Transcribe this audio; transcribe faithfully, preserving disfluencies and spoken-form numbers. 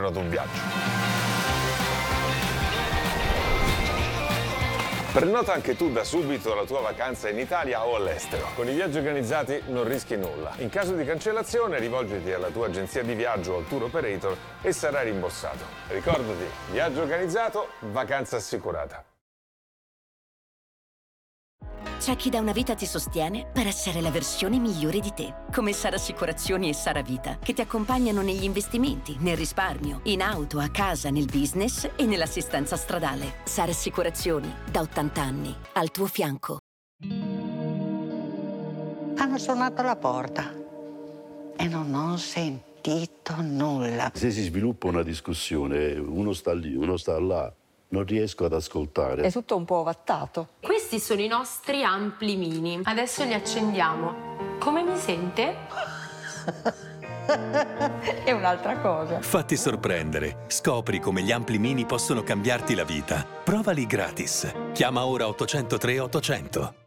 prenota un viaggio. Prenota anche tu da subito la tua vacanza in Italia o all'estero. Con i viaggi organizzati non rischi nulla. In caso di cancellazione rivolgiti alla tua agenzia di viaggio o al tour operator e sarai rimborsato. Ricordati, viaggio organizzato, vacanza assicurata. C'è chi da una vita ti sostiene per essere la versione migliore di te, come Sara Assicurazioni e Sara Vita, che ti accompagnano negli investimenti, nel risparmio, in auto, a casa, nel business e nell'assistenza stradale. Sara Assicurazioni, da ottanta anni, al tuo fianco. Hanno suonato alla porta e non ho sentito nulla. Se si sviluppa una discussione, uno sta lì, uno sta là, non riesco ad ascoltare. È tutto un po' ovattato. Questi sono i nostri ampli mini. Adesso li accendiamo. Come mi sente? È un'altra cosa. Fatti sorprendere. Scopri come gli ampli mini possono cambiarti la vita. Provali gratis. Chiama ora ottocento tre ottocento.